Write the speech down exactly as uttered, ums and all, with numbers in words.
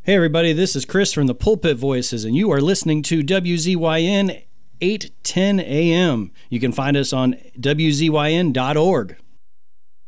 Hey everybody, this is Chris from the Pulpit Voices, and you are listening to W Z Y N eight ten A M. You can find us on W Z Y N dot org.